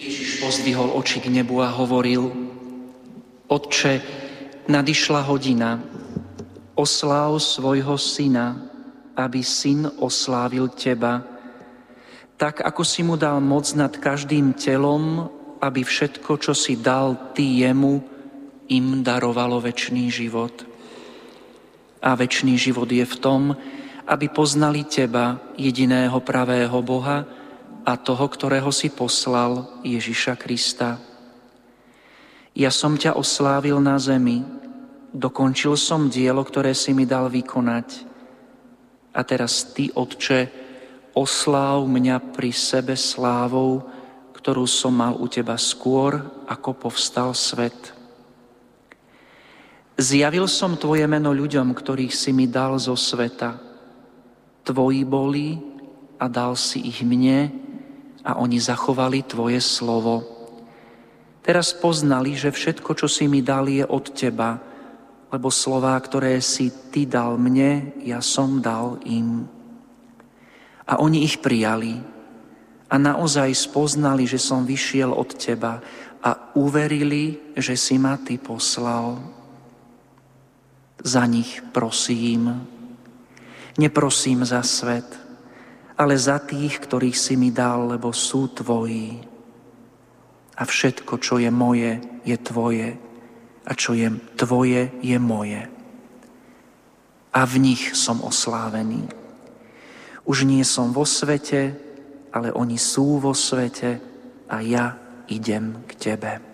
Ježiš pozdvihol oči k nebu a hovoril: Otče, nadišla hodina, osláv svojho syna, aby syn oslávil teba, tak ako si mu dal moc nad každým telom, aby všetko, čo si dal ty jemu, im darovalo večný život. A večný život je v tom, aby poznali teba, jediného pravého Boha, a toho, ktorého si poslal, Ježiša Krista. Ja som ťa oslávil na zemi, dokončil som dielo, ktoré si mi dal vykonať. A teraz ty, Otče, osláv mňa pri sebe slávou, ktorú som mal u teba skôr, ako povstal svet. Zjavil som tvoje meno ľuďom, ktorých si mi dal zo sveta. Tvoji boli a dal si ich mne, a oni zachovali tvoje slovo. Teraz poznali, že všetko, čo si mi dal, je od teba, lebo slová, ktoré si ty dal mne, ja som dal im. A oni ich prijali a naozaj spoznali, že som vyšiel od teba, a uverili, že si ma ty poslal. Za nich prosím. Neprosím za svet, ale za tých, ktorých si mi dal, lebo sú tvoji. A všetko, čo je moje, je tvoje. A čo je tvoje, je moje. A v nich som oslávený. Už nie som vo svete, ale oni sú vo svete a ja idem k tebe.